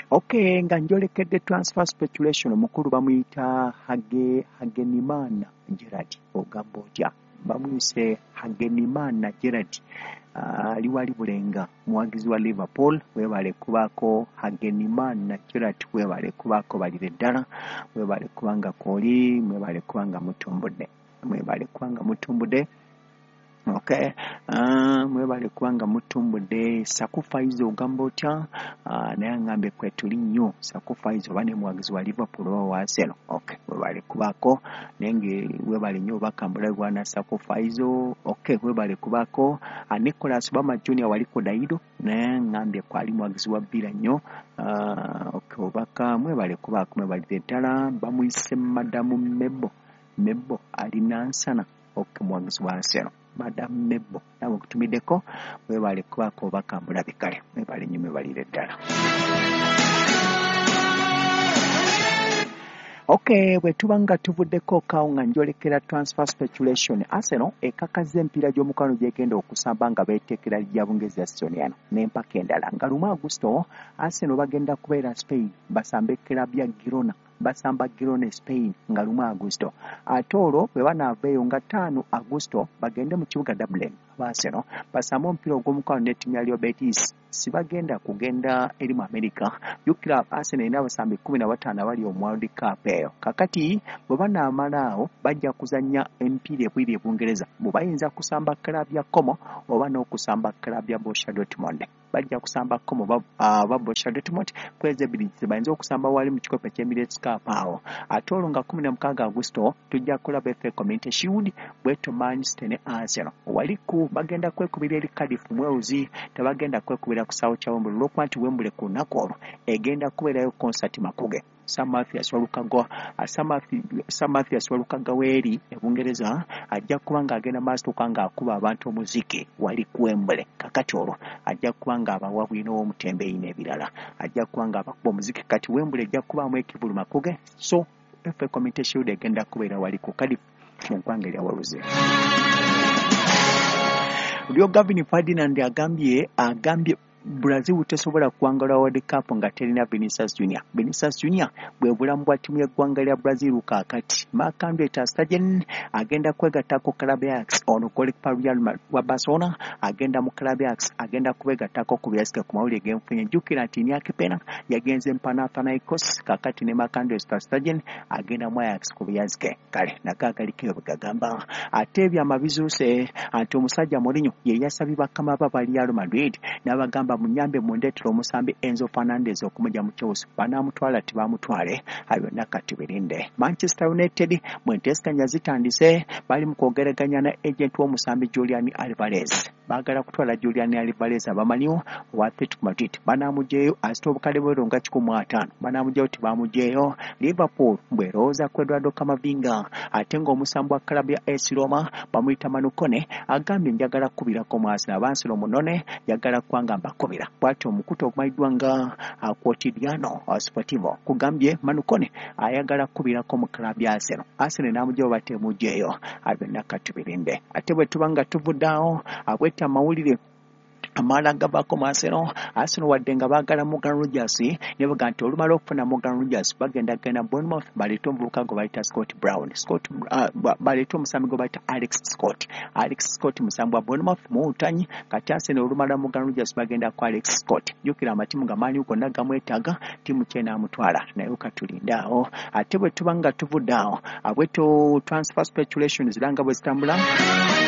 Okay, nga njolekedde transfer speculation omukulu bamuyita Hagenimana Gerard ogamba otya bamuyise Hagenimana Gerard ali wali bulenga muwagizi wa Liverpool webale kubaako Hagenimana Gerard webale kubaako balire ddala webale kubanga koli webale kubanga mutumbudde okay mwebale kubanga mutumbudde Sakufaizo ogamba otya naye ngambe kwetuli nnyo Sakufaizo bane muwagizi wa Liverpool wa Arsenal okay webale kubaako nenge webale nnyo bakambula bwana Sakufaizo okay webale kubaako Nicholas Bama Junior waliko daido naye ngambe kwali muwagizi wa bbira nnyo okay obaka mwebale kubaako mwebale ddala bamuyise Madamu Mebbo alina nsana okay muwagizi wa Arsenal Madam Mebbo nawe kutumiddeko webale kubaako bakambula bikale webale nnyo mwebalire ddala. Okay, bwe tubanga tuvuddeko kawo nga njolekera transfer speculation Arsenal ekakaza empira gy'omukwano gyegenda okusamba nga beeteekera lya Bungereza season n'empaka endala nga lumu Augusto Arsenal bagenda kubeera Spain basambe club ya Girona basamba Girona Spain nga lumu Augusto ate olwo bwe banaaveeyo nga 5 Augusto bagende mu kibuga Dublin Arsenal basamba omupiira ogw'omukwano ne ttiimu ya Real Betis sibagenda kugenda eri mu America yukira Arsenal ina abasambi 15 abali mu World Cup eyo kakati bwe banaamalaawo bajja kuzannya emipiira ebiri Bungereza bwe bayinza kusamba club ya Como oba n'okusamba club ya Borussia Dortmund bajja kusamba Como ba Borussia Dortmund kweze ebiri bayinza okusamba wali mu kikopo ky'Emirates Cup awo ate olwo nga 16 Augusto tujja kulaba FA Community Shield bweto Manchester ne Arsenal waliku bagenda kwekubira eri Cardiff Wales tebagenda kwekubira ku South Wembley olw'okuba nti Wembley ku lunaku olwo egenda kubeerayo concert Makuge Samathias Walukaga weeri ebungereza ajja kuba nga agenda maastuka nga akuba abantu omuziki wali ku Wembley kakati olwo ajja kuba nga abawa bwino w'omutembeeyi n'ebirala ajja kuba nga abakuba omuziki kati Wembley ajja kubaamu ekivulu Makuge so FA Community Shield egenda kubeera wali ku Cardiff mu ggwanga erya Wales. Rio Gavin Ferdinand agambye Brazil tesobola kuwangala World Cup nga terina Vinicius Junior. Vinicius Junior bwe bulamu bwa timu y'eggwanga lya Brazil kaakati. Marc-Andre ter Stegen agenda kwegattako club ya Ajax ono goalkeeper wa Barcelona agenda mu club ya Ajax agenda kwegattako ku byasike ku mawulire g'enfunye jjukira nti Iñaki Pena yagenze Panathinaikos kaakati ne Marc-Andre ter Stegen agenda mu Ajax ku byasike kale nakagaliko bwegagamba ate ebyamabizuuse anti omusajja Mourinho ye yasabye bakama ba Real Madrid n'abagamba munyambe mundetero omusambi Enzo Fernandez okumujja mu Chelsea banamutwala tibamutwale abyonna kati birinde. Manchester United mwenteskanya zitandise bali mu kwogeraganya na agent w'omusambi Julian Alvarez baagala kutwala Julian Alvarez abamanyiwo wa Atletico Madrid banamujeeyo asita obukale bwero nga 15 banamujeeyo tibamujeeyo Liverpool bwerooza ku Eduardo Camavinga ate ng'omusambi wa klabu ya AS Roma bamuyita Manukone agambye njagala kubirako mu Arsenal abansiro munone yagala kwanga mbakobera bwati omukutu okumayiddwa nga Quotidiano Sportivo kugambye Manukone ayagala kubirako mu klabu ya Arsenal namujeeyo batemujeeyo abyonna katubirinde ate bwe tubanga tuvuddawo abweta amawulire amala gabako mu Arsenal wadde nga baagala Morgan Rogers ne baga nti olumala okufuna Morgan Rogers bagenda Bournemouth baleeta omuvubuka gwe bayita Scott Brown baleeta omusambi gwe bayita Alex Scott musambi wa Bournemouth muwutanyi kati Arsenal olumala Morgan Rogers bagenda ku Alex Scott jjukira amatimu gamaanyi gonna gamwetaaga timu kyena amutwala naye katulindaawo ate bwe tuba nga tuvudde awo abweto transfer speculation ziranga bwe zitambula